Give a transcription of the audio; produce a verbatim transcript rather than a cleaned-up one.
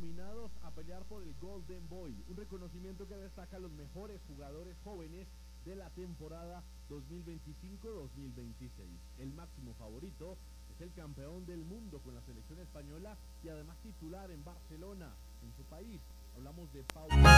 nominados a pelear por el Golden Boy, un reconocimiento que destaca a los mejores jugadores jóvenes de la temporada dos mil veinticinco dos mil veintiséis. El máximo favorito es el campeón del mundo con la selección española y además titular en Barcelona, en su país. Hablamos de Pau